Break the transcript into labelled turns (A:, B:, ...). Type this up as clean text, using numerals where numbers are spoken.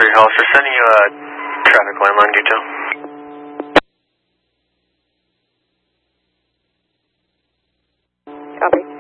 A: Hollister, sending you a traffic landline detail.
B: Copy.